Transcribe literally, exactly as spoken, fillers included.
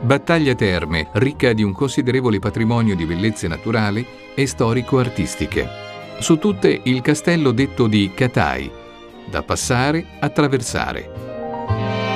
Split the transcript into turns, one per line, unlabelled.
Battaglia Terme, ricca di un considerevole patrimonio di bellezze naturali e storico-artistiche. Su tutte il castello detto di Catai, da passare, attraversare.